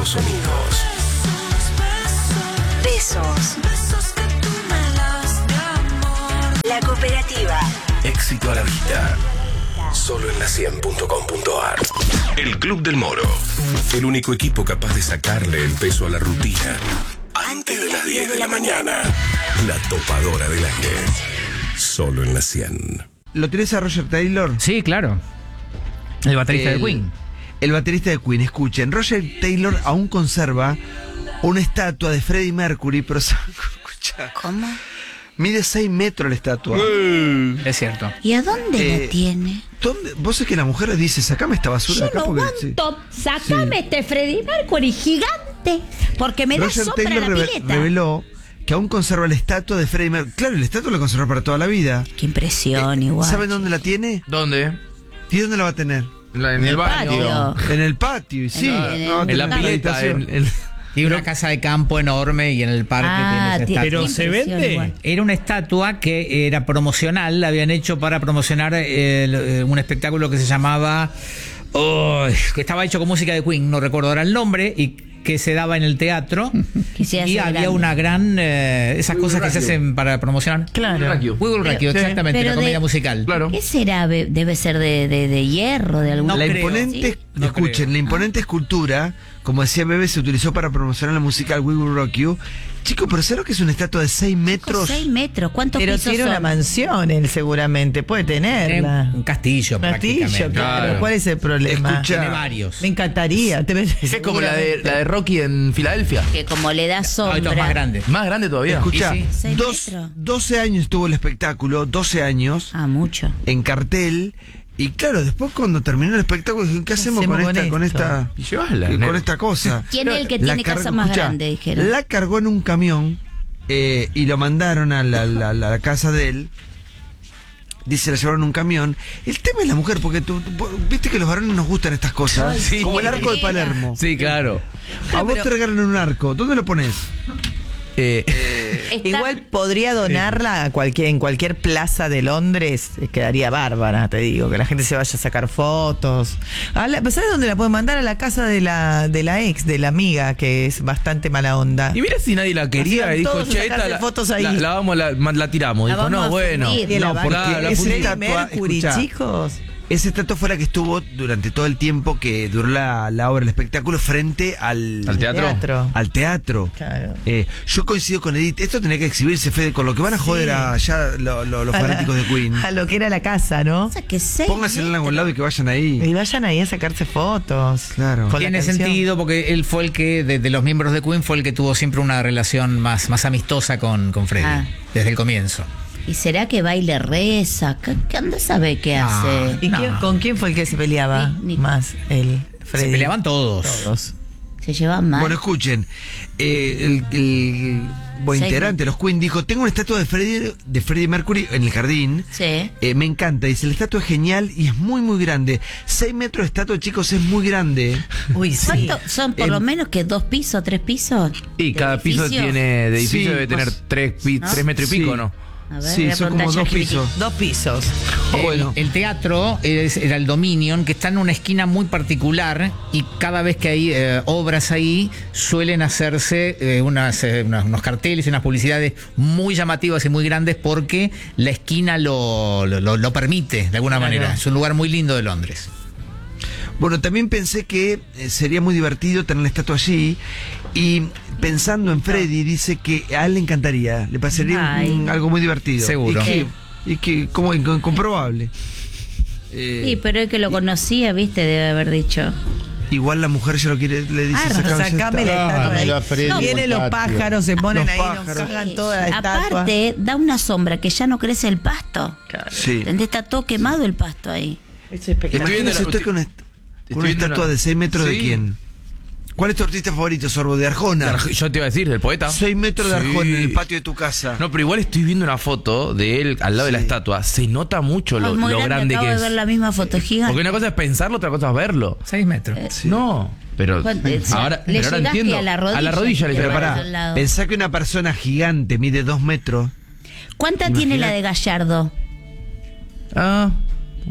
Estados Unidos. Besos. La Cooperativa. Éxito a la vista. Solo en la 100.com.ar. El Club del Moro. El único equipo capaz de sacarle el peso a la rutina. Antes de las 10 de la mañana. La topadora de la G. Solo en la 100. ¿Lo tenés a Roger Taylor? Sí, claro. El baterista de Queen. El baterista de Queen. Escuchen, Roger Taylor aún conserva una estatua de Freddie Mercury, pero escucha, ¿Cómo? mide 6 metros la estatua. Es cierto. ¿Y a dónde la tiene? ¿Dónde? Vos sabés que la mujer dice, sacame esta basura Yo de acá no porque... aguanto. Sacame este Freddie Mercury gigante. Porque me da Roger sombra Taylor la pileta. reveló que aún conserva la estatua de Freddie Mercury. Claro, la estatua la conserva para toda la vida. Qué impresión, igual. ¿Saben dónde la tiene? ¿Dónde? ¿Y dónde la va a tener? En el baño. patio. En el patio, y sí. En la pileta. Tiene una casa de campo enorme y en el parque tiene esa estatua. Pero se vende. Igual. Era una estatua que era promocional, la habían hecho para promocionar un espectáculo que se llamaba... que estaba hecho con música de Queen, no recuerdo ahora el nombre, y que se daba en el teatro. Que se hace Y había grande. una gran... esas cosas que se hacen para promocionar. Claro. Wiggle Ratio, exactamente, pero la comedia de- musical. Claro. ¿Qué será? Debe ser de hierro, de algún No La creo. imponente, ¿Sí? No escuchen, creo. la imponente escultura, como decía Bebe, se utilizó para promocionar la musical We Will Rock You. Chicos, pero ¿sabes lo que es una estatua de 6 metros? 6 metros. ¿Cuántos Pero pisos tiene una son? mansión, él seguramente, puede tenerla. Un castillo, Castillo, prácticamente. claro. Claro. ¿Cuál es el problema? Escucha. Tiene varios. Me encantaría. Es como la de Rocky en Filadelfia. Que como le da Ah, esto es más sombra. grande. Más grande todavía. Escucha, Y sí. 6 metros. 12 años tuvo el espectáculo, 12 años, Ah, mucho. en cartel. Y claro, después cuando terminó el espectáculo, dijeron, ¿qué hacemos con hacemos esta, Y llevasla. con esta cosa? ¿Quién es el que La tiene casa cargó- más escuchá, grande? Dijeron. La cargó en un camión y lo mandaron a la casa de él. Dice, la llevaron en un camión. El tema es la mujer, porque viste que a los varones nos gustan estas cosas. Sí. Como el arco de Palermo. Sí, claro. A vos te regalan un arco. ¿Dónde lo pones? Está- Igual podría donarla a en cualquier plaza de Londres, quedaría bárbara, te digo, que la gente se vaya a sacar fotos. ¿Sabes dónde la pueden mandar? A la casa de la ex, de la amiga, que es bastante mala onda. Y mira si nadie la quería Hacían y dijo, todos che, sacarse esta fotos ahí. la tiramos. La Dijo, vamos no, a bueno. subir. Y la No, van- porque la esa Freddie estatua, Mercury, escuchá, chicos. esa estatua fue la que estuvo durante todo el tiempo que duró la obra, el espectáculo, frente al ¿Al teatro? Claro. Yo coincido con Edith, esto tenía que exhibirse, Fede, con lo que van a joder allá los A la- fanáticos de Queen. A lo que era la casa, ¿no? O sea, que 6 Pónganse en algún lado y que vayan ahí. Y vayan ahí a sacarse fotos. Claro. Con la Tiene canción. sentido porque él fue el que, de los miembros de Queen, fue el que tuvo siempre una relación más amistosa con Freddie, Ah. desde el comienzo. ¿Y será que baile reza? ¿Qué anda a saber qué hace? ¿Y No. con quién fue el que se peleaba Ni- más? Él, Freddie. Se peleaban todos. Todos. Se llevan mal. Bueno, escuchen, el buen integrante de los Queen dijo, tengo una estatua de Freddie Mercury en el jardín. Sí. Me encanta, dice, la estatua es genial y es muy, muy grande. 6 metros de estatua, chicos, es muy grande. Uy, sí. ¿Cuánto son por lo menos que 2 pisos, 3 pisos? Y de cada piso edificio? tiene, de edificio Sí, debe tener más- 3 ¿no? metros y Sí. pico, ¿no? A ver, Sí, voy a son como preguntar 2 a pisos. 2 pisos. Bueno. El teatro era el Dominion, que está en una esquina muy particular y cada vez que hay obras ahí suelen hacerse unos carteles y unas publicidades muy llamativas y muy grandes porque la esquina lo permite de alguna manera. Es un lugar muy lindo de Londres. Bueno, también pensé que sería muy divertido tener la estatua allí y pensando en Freddie dice que a él le encantaría, le pasaría Ay. algo muy divertido. Seguro. Y que como incomprobable. Sí, pero el que lo conocía, viste, debe haber dicho. Igual la mujer ya lo quiere, le dice, Sacame la estatua de ahí. la Freddie No, Vienen los pájaros, se ponen Los ahí, nos pájaros. cagan toda la estatua. Aparte, da una sombra que ya no crece el pasto. Sí. ¿Entendés? Está todo quemado el pasto ahí. Es espectacular. viendo Imagínese la- usted con una viendo estatua una- de 6 metros de Sí. quién. ¿Cuál es tu artista favorito, Sorbo? De Arjona. Yo te iba a decir, del poeta. 6 metros de Sí. Arjona en el patio de tu casa. No, pero igual estoy viendo una foto de él al lado de la estatua. Se nota mucho lo, Es muy lo grande acabo que de es. ver la misma foto gigante. Porque una cosa es pensarlo, otra cosa es verlo. 6 metros. No, pero ¿Cuánto? ahora, Le pero ahora llegaste entiendo. a la rodilla. A la rodilla le Pero llegué. pará. Pará, al lado. pensá que una persona gigante mide 2 metros. ¿Cuánta tiene la de Gallardo? Ah,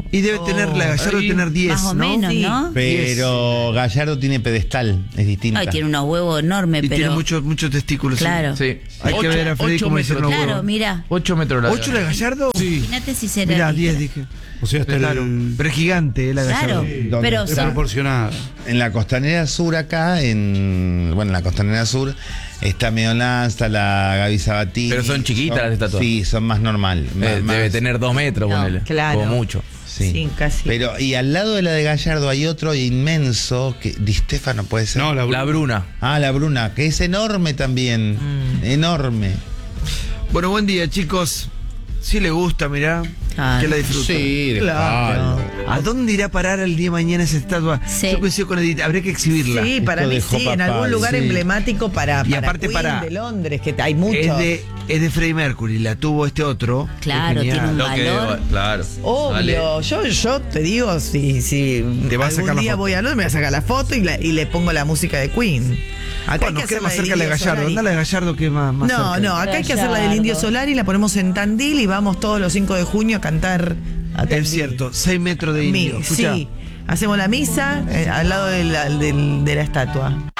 Y debe tener, la Gallardo debe tener 10, Más o ¿no? menos, Sí. ¿no? Pero Gallardo tiene pedestal, es distinta. Ay, tiene unos huevos enormes, Y pero... tiene muchos testículos. Claro. Sí. Hay que ver a Freddy 8 cómo hicieron los metros. Claro, huevos. mira. 8 metros la ¿8 la Gallardo? Sí. Imagínate si será... Mirá, 10 dije. O sea, hasta Claro. Pero es gigante la Claro, Gallardo. ¿Dónde pero... es son- proporcionada. En la costanera sur acá, en la costanera sur, está Medolán, está la Gaby Sabatini. Pero son chiquitas las estatuas. Sí, son más normal. Debe tener 2 metros, No, ponele. claro. Como mucho. Sí. Sí, casi. Pero, y al lado de la de Gallardo hay otro inmenso, que Di Stefano puede ser. No, La Bruna. Ah, la Bruna, que es enorme también. Enorme. Bueno, buen día, chicos. Si le gusta, mirá, Ah, que la disfruta. Sí, de Claro. ¿A dónde irá a parar el día de mañana esa estatua? Sí. Yo coincido con Edith, habría que exhibirla. Sí, para Esto mí dejó sí, en papá, algún lugar sí. emblemático para Y aparte Queen para- de Londres, que hay muchos. Es de Freddie Mercury, la tuvo este otro. Claro, Qué genial. tiene un valor. Claro. Obvio, yo te digo, si Te vas a sacar algún la día foto. voy a Londres, me voy a sacar la foto y le pongo la música de Queen. Acá Bueno, nos queda más cerca la de Gallardo. Solari. Anda la de Gallardo que es más No, cerca. no, acá hay que hacer la del Indio Solari, la ponemos en Tandil y vamos todos los 5 de junio a cantar a Tandil. Es cierto, 6 metros de indio. Escuchá. Sí, hacemos la misa al lado de la estatua.